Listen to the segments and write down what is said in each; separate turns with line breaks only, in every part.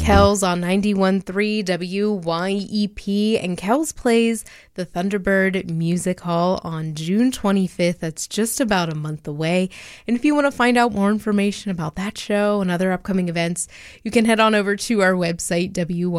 Kells on 91.3 WYEP, and Kells plays the Thunderbird Music Hall on June 25th. That's just about a month away. And if you want to find out more information about that show and other upcoming events, you can head on over to our website,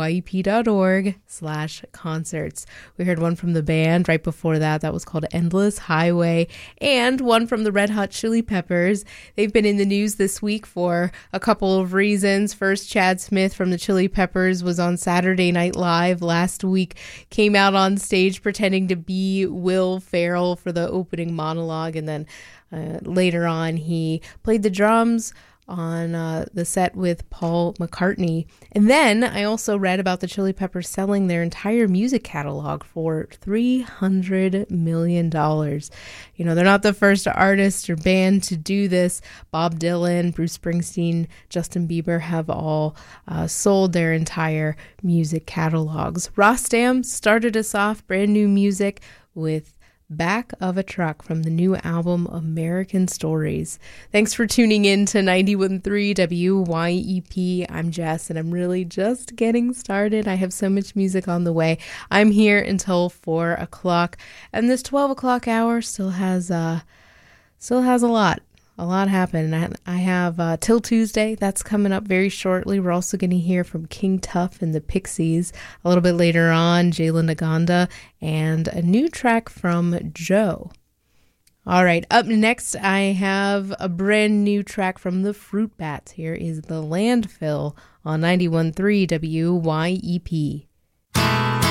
wyep.org/concerts. We heard one from the band right before that. That was called Endless Highway, and one from the Red Hot Chili Peppers. They've been in the news this week for a couple of reasons. First, Chad Smith from the Chili Peppers was on Saturday Night Live last week, came out on stage pretending to be Will Ferrell for the opening monologue, and then later on he played the drums on the set with Paul McCartney. And then I also read about the Chili Peppers selling their entire music catalog for $300 million. You know, they're not the first artist or band to do this. Bob Dylan, Bruce Springsteen, Justin Bieber have all sold their entire music catalogs. Rostam started us off brand new music with Back of a Truck from the new album American Stories. Thanks for tuning in to 91.3 WYEP. I'm Jess, and I'm really just getting started. I have so much music on the way. I'm here until 4 o'clock, and this 12 o'clock hour still has a lot. A lot happened. I have Till Tuesday. That's coming up very shortly. We're also going to hear from King Tuff and the Pixies a little bit later on, Jayla Naganda, and a new track from Joe. All right, up next, I have a brand new track from the Fruit Bats. Here is The Landfill on 91.3 WYEP.